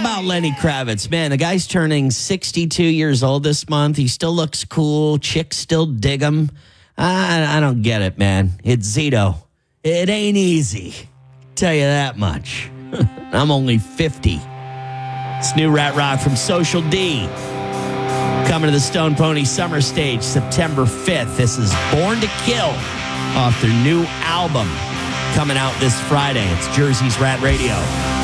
about Lenny Kravitz? Man, the guy's turning 62 years old this month. He still looks cool. Chicks still dig him. I don't get it, man. It's Zito. It ain't easy. Tell you that much. I'm only 50. It's new Rat Rock from Social D. Coming to the Stone Pony Summer Stage September 5th. This is Born to Kill off their new album coming out this Friday. It's Jersey's Rat Radio.